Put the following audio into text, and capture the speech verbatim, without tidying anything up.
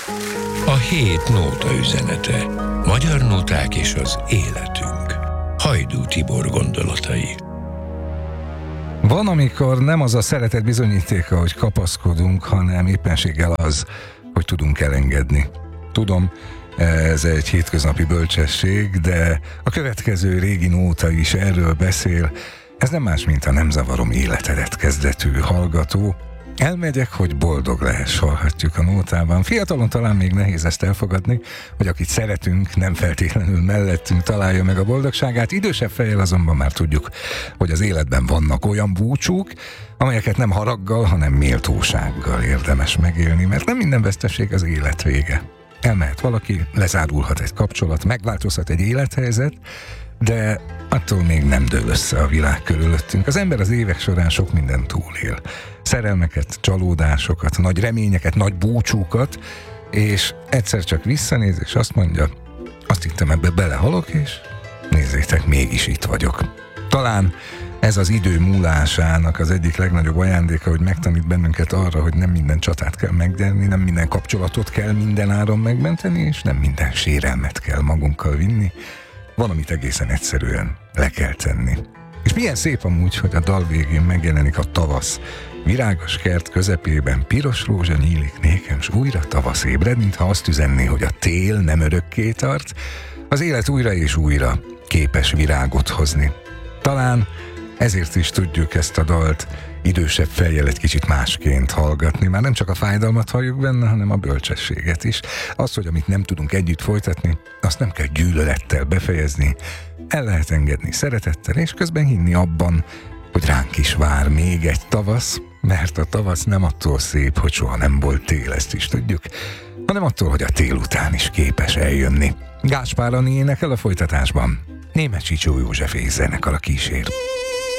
A hét nóta üzenete. Magyar nóták és az életünk. Hajdú Tibor gondolatai. Van, amikor nem az a szeretet bizonyítéka, hogy kapaszkodunk, hanem éppenséggel az, hogy tudunk elengedni. Tudom, ez egy hétköznapi bölcsesség, de a következő régi nóta is erről beszél. Ez nem más, mint a Nem zavarom életedet kezdetű hallgató. Elmegyek, hogy boldog lehess, hallhatjuk a nótában. Fiatalon talán még nehéz ezt elfogadni, hogy akit szeretünk, nem feltétlenül mellettünk találja meg a boldogságát. Idősebb fejjel azonban már tudjuk, hogy az életben vannak olyan búcsúk, amelyeket nem haraggal, hanem méltósággal érdemes megélni, mert nem minden veszteség az élet vége. Elmehet valaki, lezárulhat egy kapcsolat, megváltozhat egy élethelyzet, de attól még nem dől össze a világ körülöttünk. Az ember az évek során sok mindent túlél. Szerelmeket, csalódásokat, nagy reményeket, nagy búcsúkat, és egyszer csak visszanéz, és azt mondja, azt hittem, ebbe belehalok, és nézzétek, mégis itt vagyok. Talán ez az idő múlásának az egyik legnagyobb ajándéka, hogy megtanít bennünket arra, hogy nem minden csatát kell megnyerni, nem minden kapcsolatot kell minden áron megmenteni, és nem minden sérelmet kell magunkkal vinni. Van, amit egészen egyszerűen le kell tenni. És milyen szép amúgy, hogy a dal végén megjelenik a tavasz. Virágos kert közepében piros rózsa nyílik nékem, s újra tavasz ébred, mintha azt üzenné, hogy a tél nem örökké tart, az élet újra és újra képes virágot hozni. Talán ezért is tudjuk ezt a dalt idősebb fejjel egy kicsit másként hallgatni. Már nem csak a fájdalmat halljuk benne, hanem a bölcsességet is. Az, hogy amit nem tudunk együtt folytatni, azt nem kell gyűlölettel befejezni. El lehet engedni szeretettel, és közben hinni abban, hogy ránk is vár még egy tavasz, mert a tavasz nem attól szép, hogy soha nem volt tél, ezt is tudjuk, hanem attól, hogy a tél után is képes eljönni. Gáspár Ani énekel a folytatásban. Németh Csicsó József zenekar a kísér.